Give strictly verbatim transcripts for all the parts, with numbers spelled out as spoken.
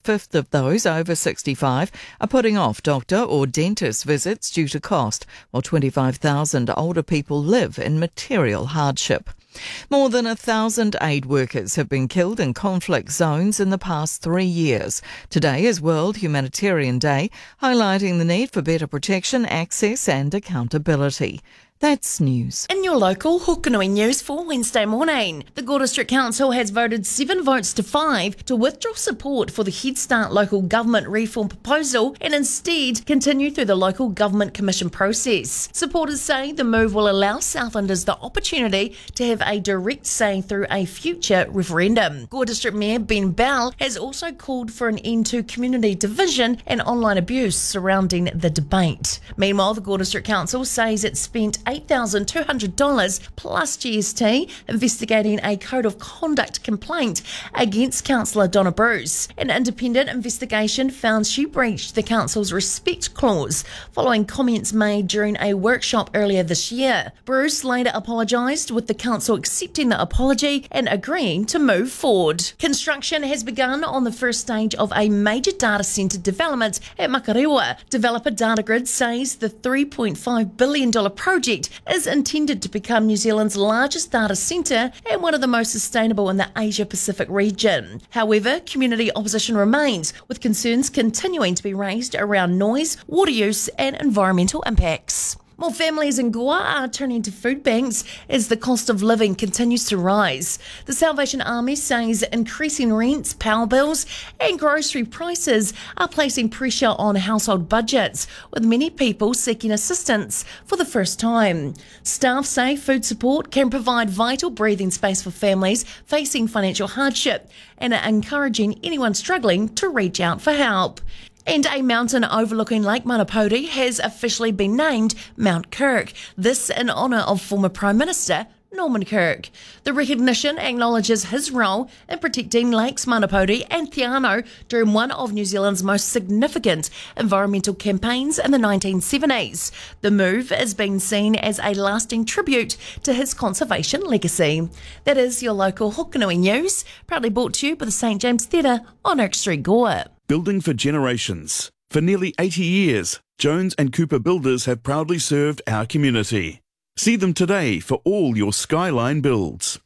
fifth of those over sixty-five are putting off doctor or dentist visits due to cost, while twenty-five thousand older people live in material hardship. More than a thousand aid workers have been killed in conflict zones in the past three years. Today is World Humanitarian Day, highlighting the need for better protection, access and accountability. That's news. In your local Hokanui news for Wednesday morning, the Gore District Council has voted seven votes to five to withdraw support for the Head Start local government reform proposal and instead continue through the local government commission process. Supporters say the move will allow Southlanders the opportunity to have a direct say through a future referendum. Gore District Mayor Ben Bell has also called for an end to community division and online abuse surrounding the debate. Meanwhile, the Gore District Council says it spent eight thousand two hundred dollars plus G S T investigating a code of conduct complaint against Councillor Donna Bruce. An independent investigation found she breached the council's respect clause following comments made during a workshop earlier this year. Bruce later apologised, with the council accepting the apology and agreeing to move forward. Construction has begun on the first stage of a major data centre development at Makarewa. Developer Datagrid says the three point five billion dollars project is intended to become New Zealand's largest data centre and one of the most sustainable in the Asia-Pacific region. However, community opposition remains, with concerns continuing to be raised around noise, water use and environmental impacts. More families in Gore are turning to food banks as the cost of living continues to rise. The Salvation Army says increasing rents, power bills and grocery prices are placing pressure on household budgets, with many people seeking assistance for the first time. Staff say food support can provide vital breathing space for families facing financial hardship and are encouraging anyone struggling to reach out for help. And a mountain overlooking Lake Manapōuri has officially been named Mount Kirk, this in honour of former Prime Minister Norman Kirk. The recognition acknowledges his role in protecting Lakes Manapōuri and Te Anau during one of New Zealand's most significant environmental campaigns in the nineteen seventies. The move is being seen as a lasting tribute to his conservation legacy. That is your local Hokanui news, proudly brought to you by the Saint James Theatre on Oak Street, Gore. Building for generations. For nearly eighty years, Jones and Cooper Builders have proudly served our community. See them today for all your skyline builds.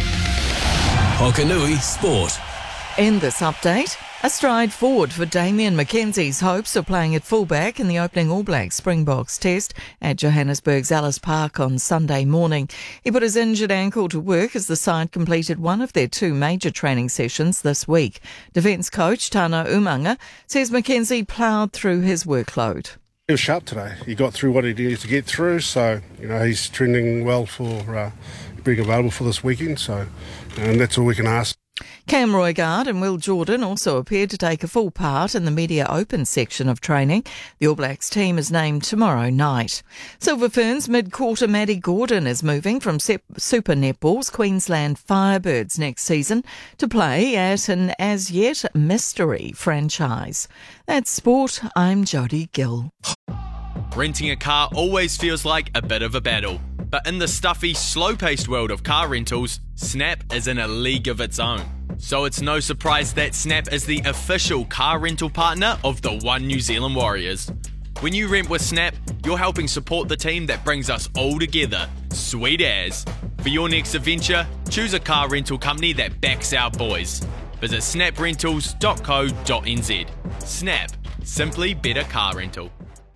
Hokanui Sport. In this update, a stride forward for Damian McKenzie's hopes of playing at fullback in the opening All Blacks Springboks test at Johannesburg's Ellis Park on Sunday morning. He put his injured ankle to work as the side completed one of their two major training sessions this week. Defence coach Tana Umanga says McKenzie ploughed through his workload. He was sharp today. He got through what he needed to get through, so you know he's trending well for uh, being available for this weekend. So, and that's all we can ask. Cam Roigard and Will Jordan also appeared to take a full part in the media open section of training. The All Blacks team is named tomorrow night. Silver Ferns mid-quarter Maddie Gordon is moving from Super Netball's Queensland Firebirds next season to play at an as-yet mystery franchise. That's sport. I'm Jodie Gill. Renting a car always feels like a bit of a battle. But in the stuffy, slow-paced world of car rentals, Snap is in a league of its own. So it's no surprise that Snap is the official car rental partner of the One New Zealand Warriors. When you rent with Snap, you're helping support the team that brings us all together. Sweet as. For your next adventure, choose a car rental company that backs our boys. Visit snap rentals dot co dot n z. Snap. Simply better car rental.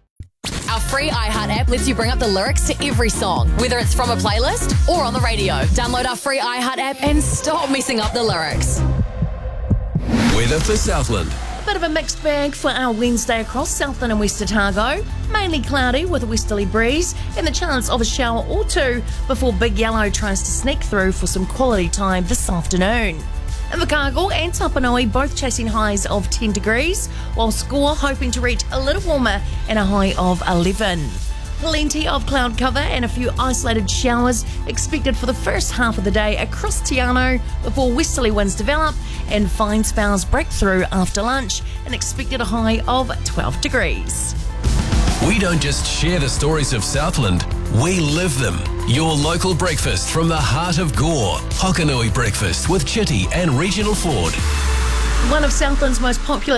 Our free iHeart app lets you bring up the lyrics to every song, whether it's from a playlist or on the radio. Download our free iHeart app and stop messing up the lyrics. Weather for Southland. A bit of a mixed bag for our Wednesday across Southland and West Otago. Mainly cloudy with a westerly breeze and the chance of a shower or two before Big Yellow tries to sneak through for some quality time this afternoon. Invercargill and Tapanui both chasing highs of ten degrees, while Score hoping to reach a little warmer and a high of eleven. Plenty of cloud cover and a few isolated showers expected for the first half of the day across Te Anau before westerly winds develop and fine spells break through after lunch, and expected a high of twelve degrees. We don't just share the stories of Southland, we live them. Your local breakfast from the heart of Gore. Hokanui Breakfast with Chitty and Regional Ford. One of Southland's most popular